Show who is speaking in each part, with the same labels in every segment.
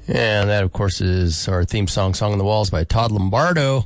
Speaker 1: And that, of course, is our theme song, Song on the Walls by Todd Lombardo.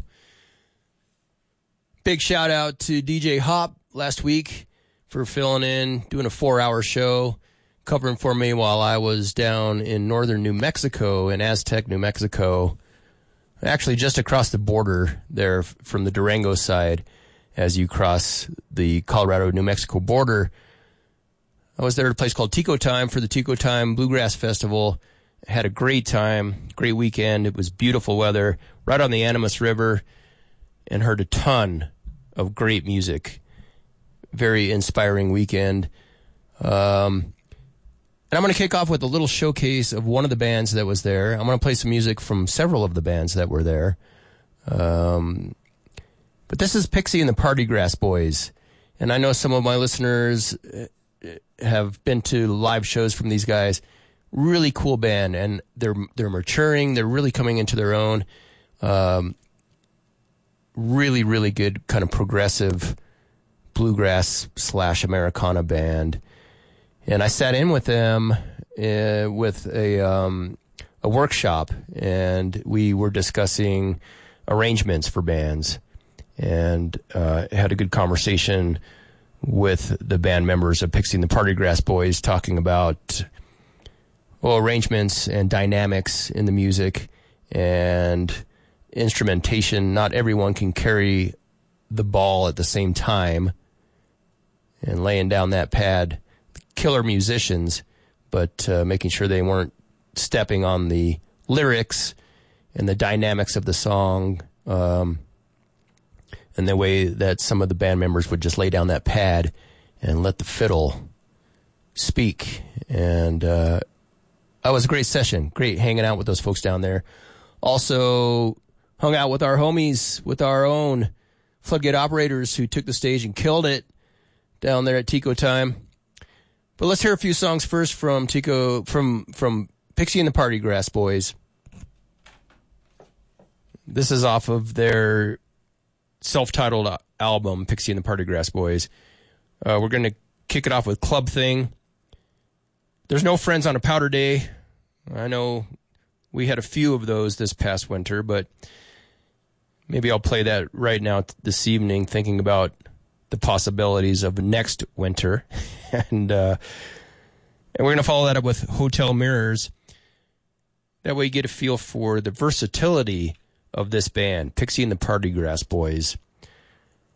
Speaker 1: Big shout out to DJ Hop last week for filling in, doing a 4-hour show, covering for me while I was down in northern New Mexico, in Aztec, New Mexico. Actually, just across the border there from the Durango side as you cross the Colorado-New Mexico border. I was there at a place called Tico Time for the Tico Time Bluegrass Festival. Had a great time, great weekend. It was beautiful weather, right on the Animas River, and heard a ton of great music. Very inspiring weekend. And I'm going to kick off with a little showcase of one of the bands that was there. I'm going to play some music from several of the bands that were there. But this is Pixie and the Partygrass Boys. And I know some of my listeners have been to live shows from these guys. Really cool band, and they're maturing. They're really coming into their own. Really, really good kind of progressive bluegrass / Americana band. And I sat in with them with a workshop, and we were discussing arrangements for bands, and had a good conversation with the band members of Pixie and the Partygrass Boys, talking about arrangements and dynamics in the music and instrumentation. Not everyone can carry the ball at the same time, and laying down that pad. Killer musicians, but making sure they weren't stepping on the lyrics and the dynamics of the song, and the way that some of the band members would just lay down that pad and let the fiddle speak. And it was a great session. Great hanging out with those folks down there. Also hung out with our homies, with our own Floodgate Operators, who took the stage and killed it down there at Tico Time. But let's hear a few songs first from Tico, from Pixie and the Partygrass Boys. This is off of their self-titled album, Pixie and the Partygrass Boys. We're going to kick it off with Club Thing. There's no friends on a powder day. I know we had a few of those this past winter, but maybe I'll play that right now this evening, thinking about the possibilities of next winter. And we're going to follow that up with Hotel Mirrors. That way you get a feel for the versatility of this band, Pixie and the Partygrass Boys.